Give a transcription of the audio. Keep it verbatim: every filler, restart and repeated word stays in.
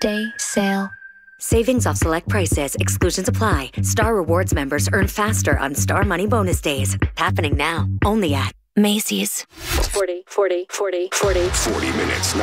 Day sale. Savings off select prices. Exclusions apply. Star Rewards members earn faster on Star Money Bonus Days. Happening now. Only at Macy's. forty, forty, forty, forty. forty minutes